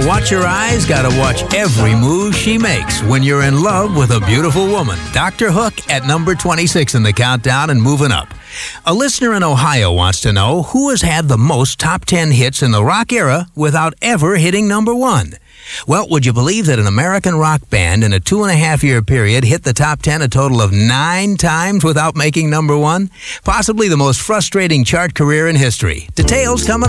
Gotta watch your eyes, gotta watch every move she makes when you're in love with a beautiful woman. Dr. Hook at number 26 in the countdown and moving up. A listener in Ohio wants to know who has had the most top 10 hits in the rock era without ever hitting number 1. Well, would you believe that an American rock band in a 2.5-year period hit the top 10 a total of 9 times without making number 1? Possibly the most frustrating chart career in history. Details coming up.